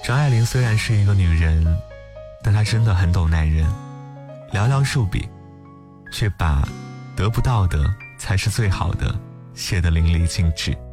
张爱玲虽然是一个女人，但她真的很懂男人，寥寥数笔，却把得不到的才是最好的写得淋漓尽致。